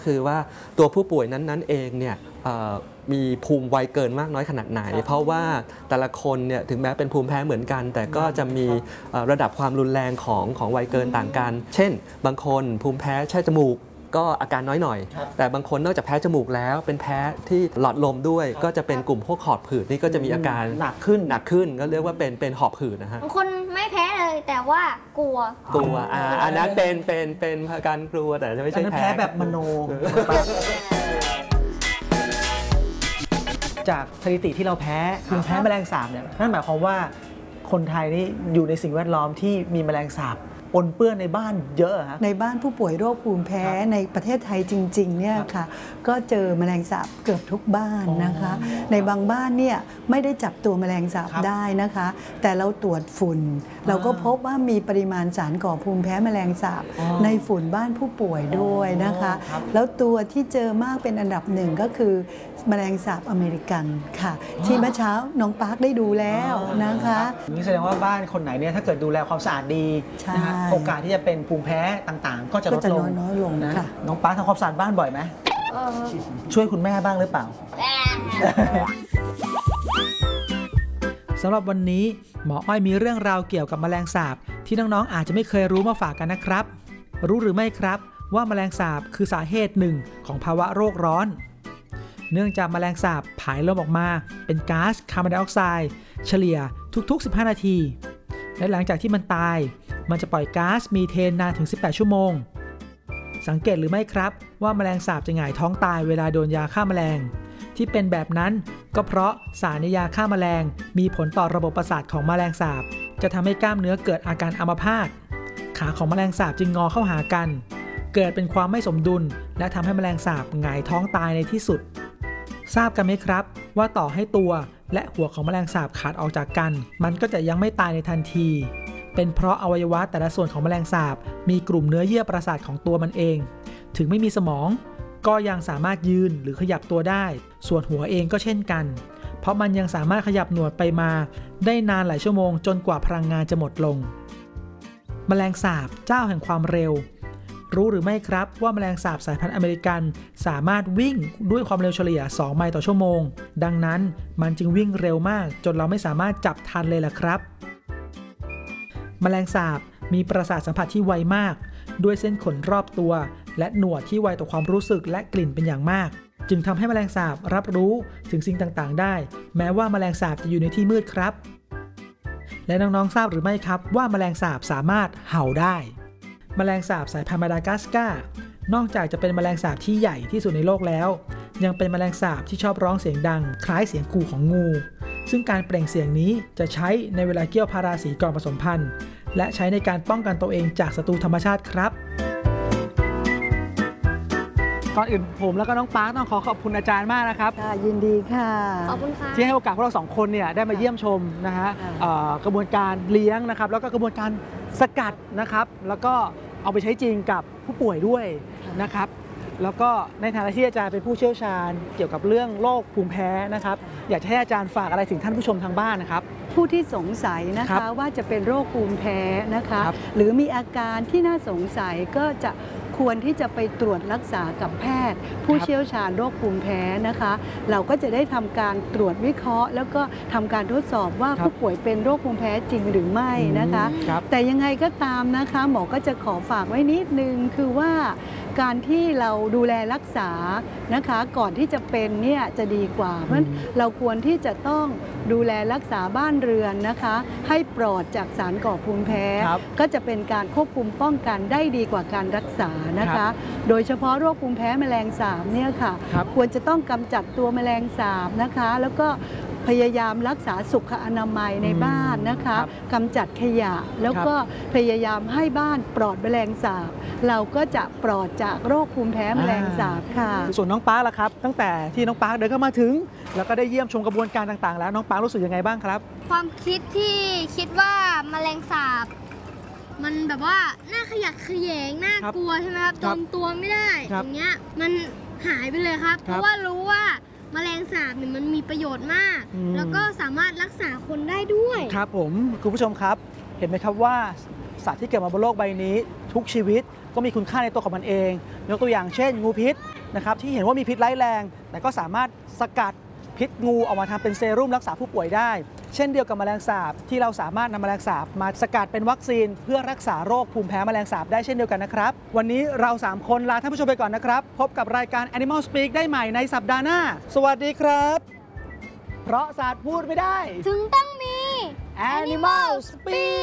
คือว่าตัวผู้ป่วยนั้นๆเองเนี่ยมีภูมิไวเกินมากน้อยขนาดไหนเพราะว่าแต่ละคนเนี่ยถึงแม้เป็นภูมิแพ้เหมือนกันแต่ก็จะมีระดับความรุนแรงของไวเกินต่างกันเช่นบางคนภูมิแพ้แค่จมูกก็อาการน้อยหน่อยแต่บางคนนอกจากแพ้จมูกแล้วเป็นแพ้ที่หลอดลมด้วยก็จะเป็นกลุ่มพวกหอบหืดนี่ก็จะมีอาการหนักขึ้นก็เรียกว่าเป็นหอบหืดนะฮะบางคนไม่แพ้เลยแต่ว่ากลัวอันนั้นเป็นอาการกลัวแต่ไม่ใช่แพ้แบบมโนจากสถิติที่เราแพ้คือแพ้แมลงสาบเนี่ยนั่นหมายความว่าคนไทยนี่อยู่ในสิ่งแวดล้อมที่มีแมลงสาบปนเปื้อนในบ้านเยอะครับในบ้านผู้ป่วยโรคภูมิแพ้ในประเทศไทยจริงๆเนี่ยค่ะก็เจอแมลงสาบเกือบทุกบ้านนะคะในบางบ้านเนี่ยไม่ได้จับตัวแมลงสาบได้นะคะแต่เราตรวจฝุ่นเราก็พบว่ามีปริมาณสารก่อภูมิแพ้แมลงสาบในฝุ่นบ้านผู้ป่วยด้วยนะคะแล้วตัวที่เจอมากเป็นอันดับหนึ่งก็คือแมลงสาบอเมริกันค่ะที่เมื่อเช้าน้องปาร์คได้ดูแล้วนะคะนี่แสดงว่าบ้านคนไหนเนี่ยถ้าเกิดดูแลความสะอาดดีนะโอกาสที่จะเป็นภูมิแพ้ต่างๆก็จะลดลงน้อยลงนะน้องปาร์คทำความสะอาดบ้านบ่อยไหมช่วยคุณแม่บ้างหรือเปล่าสำหรับวันนี้หมออ้อยมีเรื่องราวเกี่ยวกับแมลงสาบที่น้องๆอาจจะไม่เคยรู้มาฝากกันนะครับรู้หรือไม่ครับว่าแมลงสาบคือสาเหตุหนึ่งของภาวะโรคร้อนเนื่องจากแมลงสาบผายลมออกมาเป็นก๊าซคาร์บอนไดออกไซด์เฉลี่ยทุกๆ15นาทีและหลังจากที่มันตายมันจะปล่อยก๊าซมีเทนนานถึง18ชั่วโมงสังเกตหรือไม่ครับว่าแมลงสาบจะหงายท้องตายเวลาโดนยาฆ่าแมลงที่เป็นแบบนั้นก็เพราะสารในยาฆ่าแมลงมีผลต่อระบบประสาทของแมลงสาบจะทำให้กล้ามเนื้อเกิดอาการอัมพาตขาของแมลงสาบจึงงอเข้าหากันเกิดเป็นความไม่สมดุลและทำให้แมลงสาบหงายท้องตายในที่สุดทราบกันไหมครับว่าต่อให้ตัวและหัวของแมลงสาบขาดออกจากกันมันก็จะยังไม่ตายในทันทีเป็นเพราะอวัยวะแต่ละส่วนของแมลงสาบมีกลุ่มเนื้อเยื่อประสาทของตัวมันเองถึงไม่มีสมองก็ยังสามารถยืนหรือขยับตัวได้ส่วนหัวเองก็เช่นกันเพราะมันยังสามารถขยับหนวดไปมาได้นานหลายชั่วโมงจนกว่าพลังงานจะหมดลงแมลงสาบเจ้าแห่งความเร็วรู้หรือไม่ครับว่าแมลงสาบสายพันธุ์อเมริกันสามารถวิ่งด้วยความเร็วเฉลี่ย2 ไมล์ต่อชั่วโมงดังนั้นมันจึงวิ่งเร็วมากจนเราไม่สามารถจับทันเลยล่ะครับแมลงสาบมีประสาทสัมผัสที่ไวมากด้วยเส้นขนรอบตัวและหนวดที่ไวต่อความรู้สึกและกลิ่นเป็นอย่างมากจึงทำให้แมลงสาบรับรู้ถึงสิ่งต่างๆได้แม้ว่าแมลงสาบจะอยู่ในที่มืดครับและน้องๆทราบหรือไม่ครับว่าแมลงสาบสามารถเห่าได้แมลงสาบสายพันธุ์มาดากัสการ์นอกจากจะเป็นแมลงสาบที่ใหญ่ที่สุดในโลกแล้วยังเป็นแมลงสาบที่ชอบร้องเสียงดังคล้ายเสียงกู่ของงูซึ่งการเปล่งเสียงนี้จะใช้ในเวลาเกี่ยวพาราสีก่อนผสมพันธุ์และใช้ในการป้องกันตัวเองจากศัตรูธรรมชาติครับก่อนอื่นผมแล้วก็น้องปาร์คต้องขอบคุณอาจารย์มากนะครับยินดีค่ะขอบคุณค่ะที่ให้โอกาสพวกเรา2 คนเนี่ยได้มาเยี่ยมชมนะฮะกระบวนการเลี้ยงนะครับแล้วก็กระบวนการสกัดนะครับแล้วก็เอาไปใช้จริงกับผู้ป่วยด้วยนะครับแล้วก็ในฐานะที่อาจารย์เป็นผู้เชี่ยวชาญเกี่ยวกับเรื่องโรคภูมิแพ้นะครับอยากให้อาจารย์ฝากอะไรถึงท่านผู้ชมทางบ้านนะครับผู้ที่สงสัยนะคะว่าจะเป็นโรคภูมิแพ้นะคะหรือมีอาการที่น่าสงสัยก็จะควรที่จะไปตรวจรักษากับแพทย์ผู้เชี่ยวชาญโรคภูมิแพ้นะคะเราก็จะได้ทำการตรวจวิเคราะห์แล้วก็ทำการทดสอบว่าผู้ป่วยเป็นโรคภูมิแพ้จริงหรือไม่นะคะแต่ยังไงก็ตามนะคะหมอก็จะขอฝากไว้นิดนึงคือว่าการที่เราดูแลรักษานะคะก่อนที่จะเป็นเนี่ยจะดีกว่าเพราะฉะนั้นเราควรที่จะต้องดูแลรักษาบ้านเรือนนะคะให้ปลอดจากสารก่อภูมิแพ้ก็จะเป็นการควบคุมป้องกันได้ดีกว่าการรักษานะคะโดยเฉพาะโรคภูมิแพ้แมลงสาบเนี่ยค่ะควรจะต้องกำจัดตัวแมลงสาบนะคะแล้วก็พยายามรักษาสุขอนามัยในบ้านนะคะกำจัดขยะแล้วก็พยายามให้บ้านปลอดแมลงสาบเราก็จะปลอดจากโรคภูมิแพ้แมลงสาบค่ะส่วนน้องปาร์คล่ะครับตั้งแต่ที่น้องปาร์คเดินเข้ามาถึงแล้วก็ได้เยี่ยมชมกระบวนการต่างๆแล้วน้องปาร์ครู้สึกยังไงบ้างครับความคิดที่คิดว่าแมลงสาบมันแบบว่าน่าขยักเขยงน่ากลัวใช่ไหมครับโดนตัวไม่ได้อย่างเงี้ยมันหายไปเลยครับเพราะว่ารู้ว่าแมลงสาบเนี่ยมันมีประโยชน์มากแล้วก็สามารถรักษาคนได้ด้วยครับผมคุณผู้ชมครับเห็นไหมครับว่าสัตว์ที่เกิดมาบนโลกใบนี้ทุกชีวิตก็มีคุณค่าในตัวของมันเองยกตัวอย่างเช่นงูพิษนะครับที่เห็นว่ามีพิษร้ายแรงแต่ก็สามารถสกัดพิษงูออกมาทำเป็นเซรุ่มรักษาผู้ป่วยได้เช่นเดียวกับแมลงสาบที่เราสามารถนำแมลงสาบมาสกัดเป็นวัคซีนเพื่อรักษาโรคภูมิแพ้แมลงสาบได้เช่นเดียวกันนะครับวันนี้เรา3คนลาท่านผู้ชมไปก่อนนะครับพบกับรายการ Animal Speak ได้ใหม่ในสัปดาห์หน้าสวัสดีครับเพราะสัตว์พูดไม่ได้ถึงต้องมี Animal Speak